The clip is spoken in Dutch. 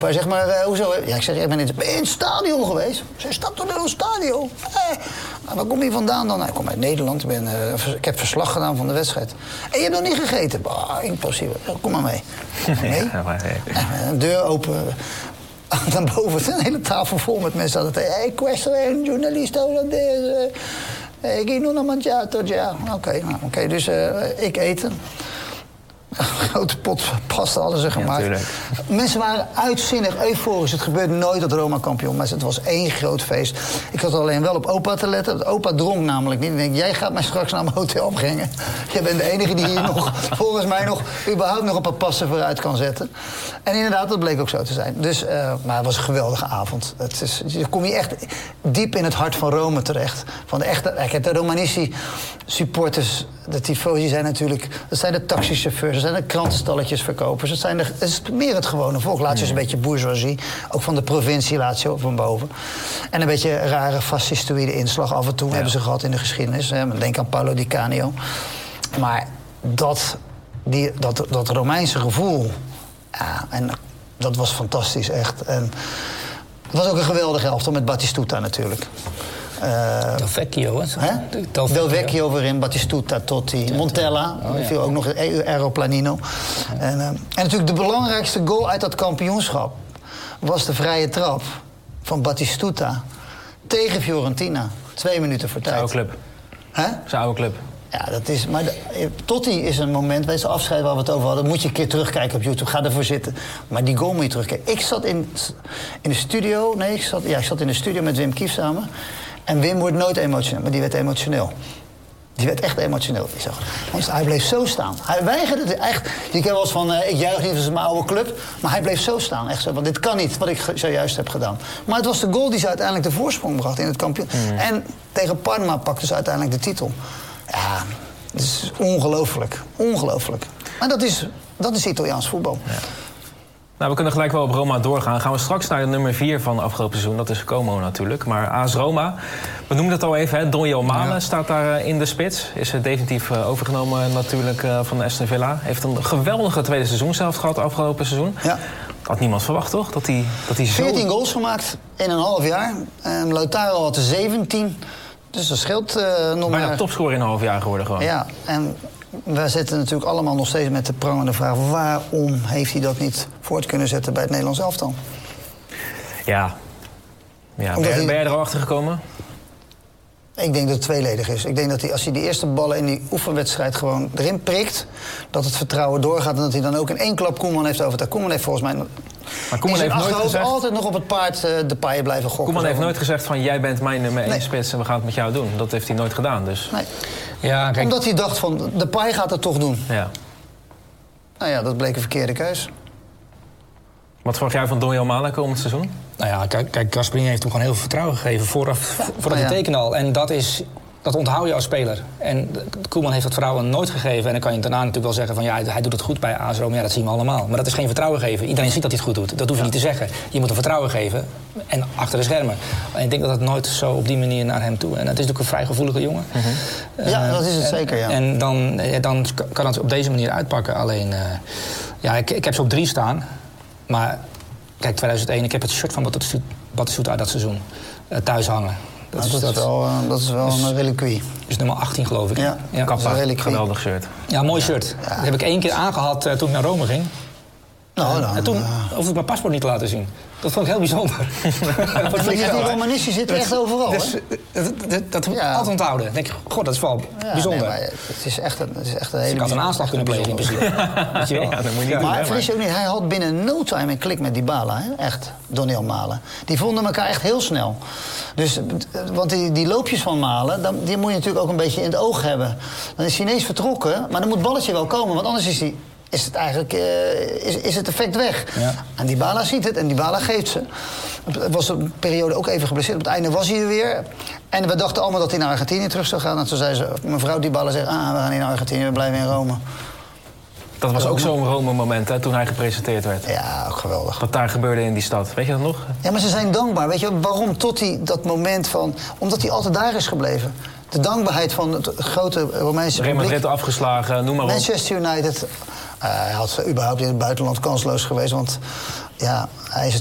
Hij zegt maar, hoezo? Ja, ik zeg, ben je in het stadion geweest? Ze staat toch in een stadion? Waar kom je vandaan dan? Ik kom uit Nederland, ik heb verslag gedaan van de wedstrijd. En je hebt nog niet gegeten? Impossible. Kom maar mee. Nee? Een deur open. Dan boven een hele tafel vol met mensen. Questo è un giornalista olandese. Ik nog een mangiato, ja. Oké, dus ik eten. Een grote pot pasta hadden ze gemaakt. Ja, mensen waren uitzinnig euforisch. Het gebeurde nooit dat Roma kampioen, maar het was één groot feest. Ik had alleen wel op opa te letten. Opa dronk namelijk niet. Ik denk, jij gaat mij straks naar mijn hotel brengen. Jij bent de enige die hier nog, volgens mij nog, überhaupt nog een paar passen vooruit kan zetten. En inderdaad, dat bleek ook zo te zijn. Dus, maar het was een geweldige avond. Je kom je echt diep in het hart van Rome terecht. Van de echte, de Romanissi supporters, de tifosi zijn natuurlijk, dat zijn de taxichauffeurs, dat zijn de krantenstalletjesverkopers, het is meer het gewone volk. Lazio is een beetje bourgeoisie, ook van de provincie Lazio van boven. En een beetje rare fascistoïde inslag af en toe hebben ze gehad in de geschiedenis. Denk aan Paolo Di Canio. Maar dat Romeinse gevoel, ja, en dat was fantastisch echt. En het was ook een geweldige elftal met Battistuta natuurlijk. Del Vecchio, hè? Del Vecchio waarin, Battistuta, Totti, Montella, viel ook nog Aeroplanino. Ja. En natuurlijk de belangrijkste goal uit dat kampioenschap was de vrije trap van Battistuta tegen Fiorentina. 2 minuten voor tijd. Zijn oude club. Zijn oude club. Ja, dat is. Maar Totti is een moment, bij zijn afscheid waar we het over hadden, moet je een keer terugkijken op YouTube. Ga ervoor zitten. Maar die goal moet je terugkijken. Ik zat in de studio. Ik zat in de studio met Wim Kief samen. En Wim wordt nooit emotioneel, maar die werd emotioneel. Die werd echt emotioneel. Want hij bleef zo staan. Hij weigerde het echt. Je kent wel eens van, ik juich niet, dat is mijn oude club. Maar hij bleef zo staan, echt zo. Want dit kan niet, wat ik zojuist heb gedaan. Maar het was de goal die ze uiteindelijk de voorsprong bracht in het kampioen. En tegen Parma pakten ze uiteindelijk de titel. Ja, het is ongelooflijk. Ongelooflijk. Maar dat is Italiaans voetbal. Ja. Nou, we kunnen gelijk wel op Roma doorgaan. Gaan we straks naar de nummer 4 van afgelopen seizoen. Dat is Como natuurlijk. Maar AS Roma, we noemden het al even, hè? Donjel Malen staat daar in de spits. Is definitief overgenomen natuurlijk van Aston Villa. Heeft een geweldige tweede seizoenshelft gehad afgelopen seizoen. Ja. Had niemand verwacht, toch? Dat hij zo... 14 goals gemaakt in een half jaar. Lautaro had er 17. Dus dat scheelt nog maar... Bijna topscorer in een half jaar geworden gewoon. Ja, en wij zitten natuurlijk allemaal nog steeds met de prangende vraag... waarom heeft hij dat niet voort kunnen zetten bij het Nederlands elftal? Ja. Ben jij er al achter gekomen? Ik denk dat het tweeledig is. Ik denk dat hij, als hij die eerste ballen in die oefenwedstrijd gewoon erin prikt... dat het vertrouwen doorgaat en dat hij dan ook in één klap Koeman heeft overtuigd. Koeman heeft volgens mij... Maar Koeman heeft nooit gezegd... altijd nog op het paard de paaien blijven gokken. Koeman heeft nooit gezegd van, jij bent mijn nummer 1 spits en we gaan het met jou doen. Dat heeft hij nooit gedaan, dus... Nee. Ja, kijk... Omdat hij dacht van, de paai gaat het toch doen. Ja. Nou ja, dat bleek een verkeerde keus. Wat verwacht jij van Donjel Malen komend seizoen? Nou ja, kijk, Gasperini heeft hem gewoon heel veel vertrouwen gegeven voordat hij tekende al. En dat onthoud je als speler. En Koeman heeft dat vertrouwen nooit gegeven. En dan kan je daarna natuurlijk wel zeggen van ja, hij doet het goed bij AS Roma. Ja, dat zien we allemaal. Maar dat is geen vertrouwen geven. Iedereen ziet dat hij het goed doet. Dat hoef je niet te zeggen. Je moet hem vertrouwen geven. En achter de schermen. En ik denk dat het nooit zo op die manier naar hem toe. En het is natuurlijk een vrij gevoelige jongen. Ja, dat is het zeker, ja. En dan kan het op deze manier uitpakken. Alleen, ik heb ze op 3 staan. Maar kijk, 2001, ik heb het shirt van Battistuta uit dat seizoen thuis hangen. Dat is wel een reliquie. Dus nummer 18 geloof ik. Ja, Kappa, geweldig shirt. Ja, mooi shirt. Ja. Dat heb ik 1 keer aangehad toen ik naar Rome ging. En toen hoefde ik mijn paspoort niet te laten zien. Dat vond ik heel bijzonder. Die Romanissi zitten echt overal. Dus, dat moet ik altijd onthouden. Dan denk ik, god, dat is wel bijzonder. Nee, het is echt een hele... Ik had een aanslag kunnen plegen in principe. Weet je wel? Ja, dat moet je niet maar vergis je ook niet, hij had binnen no time een klik met Dybala. Hè? Echt, Donjel Malen. Die vonden elkaar echt heel snel. Dus, want die loopjes van Malen, die moet je natuurlijk ook een beetje in het oog hebben. Dan is hij ineens vertrokken, maar dan moet het balletje wel komen. Want anders is het eigenlijk is het effect weg. Ja. En Dybala ziet het en Dybala geeft ze. Het was een periode ook even geblesseerd. Op het einde was hij er weer. En we dachten allemaal dat hij naar Argentinië terug zou gaan. En toen zei ze, mevrouw Dybala zegt, we gaan niet naar Argentinië, we blijven in Rome. Dat was ook zo'n Rome-moment, hè, toen hij gepresenteerd werd. Ja, ook geweldig. Wat daar gebeurde in die stad. Weet je dat nog? Ja, maar ze zijn dankbaar. Weet je waarom Totti dat moment van... Omdat hij altijd daar is gebleven. De dankbaarheid van het grote Romeinse publiek. Real Madrid afgeslagen, noem maar op. Manchester United... hij had überhaupt in het buitenland kansloos geweest. Want Ja, hij is